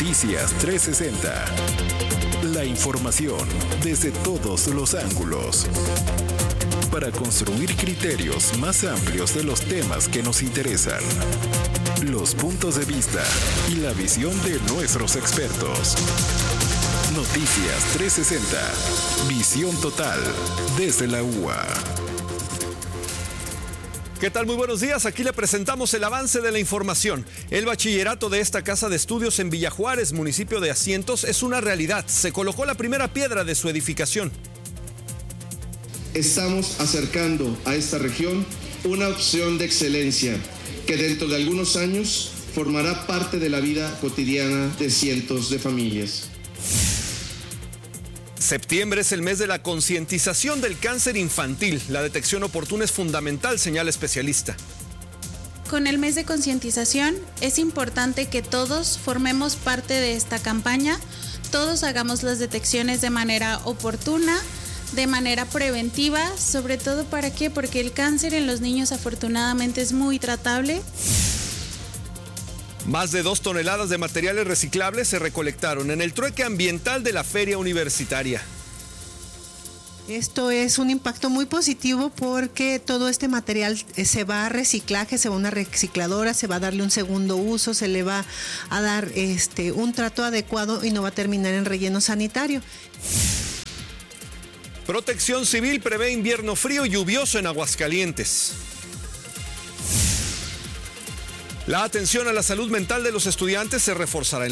Noticias 360. La información desde todos los ángulos. Para construir criterios más amplios de los temas que nos interesan. Los puntos de vista y la visión de nuestros expertos. Noticias 360. Visión total desde la UA. ¿Qué tal? Muy buenos días. Aquí le presentamos el avance de la información. El bachillerato de esta casa de estudios en Villa Juárez, municipio de Asientos, es una realidad. Se colocó la primera piedra de su edificación. Estamos acercando a esta región una opción de excelencia que dentro de algunos años formará parte de la vida cotidiana de cientos de familias. Septiembre es el mes de la concientización del cáncer infantil. La detección oportuna es fundamental, señala especialista. Con el mes de concientización es importante que todos formemos parte de esta campaña, todos hagamos las detecciones de manera oportuna, de manera preventiva, sobre todo ¿para qué? Porque el cáncer en los niños afortunadamente es muy tratable. Más de 2 toneladas de materiales reciclables se recolectaron en el trueque ambiental de la Feria Universitaria. Esto es un impacto muy positivo porque todo este material se va a reciclaje, se va a una recicladora, se va a darle un segundo uso, se le va a dar un trato adecuado y no va a terminar en relleno sanitario. Protección Civil prevé invierno frío y lluvioso en Aguascalientes. La atención a la salud mental de los estudiantes se reforzará en